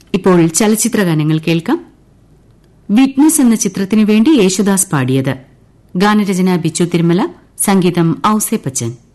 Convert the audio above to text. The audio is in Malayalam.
ഇപ്പോൾ ചലച്ചിത്ര ഗാനങ്ങൾ കേൾക്കാം. വിറ്റ്നസ് എന്ന ചിത്രത്തിനു വേണ്ടി യേശുദാസ് പാടിയത്. ഗാനരചന ബിച്ചു തിരുമല, സംഗീതം ഔസേപ്പച്ചൻ.